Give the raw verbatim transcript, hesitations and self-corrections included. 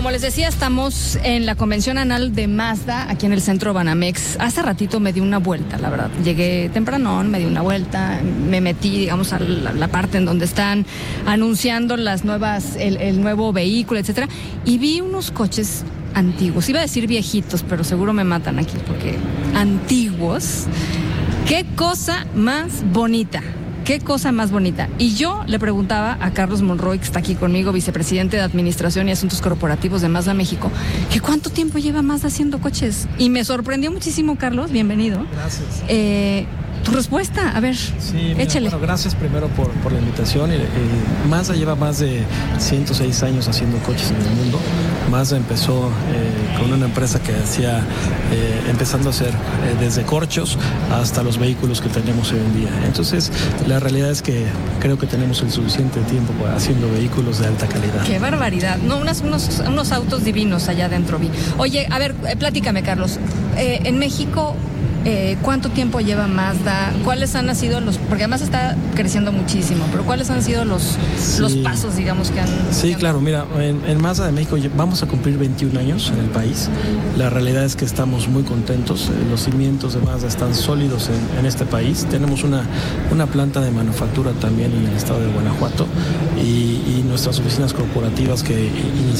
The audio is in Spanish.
como les decía, estamos en la convención anual de Mazda, aquí en el centro Banamex. Hace ratito me di una vuelta, la verdad. Llegué tempranón, me di una vuelta, me metí, digamos, a la, la parte en donde están anunciando las nuevas, el, el nuevo vehículo, etcétera, y vi unos coches antiguos. Iba a decir viejitos, pero seguro me matan aquí, porque antiguos. ¡Qué cosa más bonita! Qué cosa más bonita. Y yo le preguntaba a Carlos Monroy, que está aquí conmigo, vicepresidente de Administración y Asuntos Corporativos de Mazda México, que cuánto tiempo lleva Mazda haciendo coches. Y me sorprendió muchísimo, Carlos, bienvenido. Gracias. Eh, tu respuesta, a ver, sí, mira, échale. Bueno, gracias primero por, por la invitación. Eh, Mazda lleva más de ciento seis años haciendo coches en el mundo. Mazda empezó eh, con una empresa que hacía, eh, empezando a hacer eh, desde corchos hasta los vehículos que tenemos hoy en día. Entonces, la realidad es que creo que tenemos el suficiente tiempo haciendo vehículos de alta calidad. ¡Qué barbaridad! No, unas, unos, unos autos divinos allá adentro vi. Oye, a ver, eh, platícame, Carlos. Eh, en México, eh, ¿cuánto tiempo lleva Mazda? ¿Cuáles han sido los...? Porque además está creciendo muchísimo, pero ¿cuáles han sido los, sí. los pasos, digamos, que han... Sí, que han... claro, mira, en, en Mazda de México vamos a cumplir veintiún años en el país. La realidad es que estamos muy contentos. Los cimientos de Mazda están sólidos en, en este país. Tenemos una, una planta de manufactura también en el estado de Guanajuato y, y nuestras oficinas corporativas que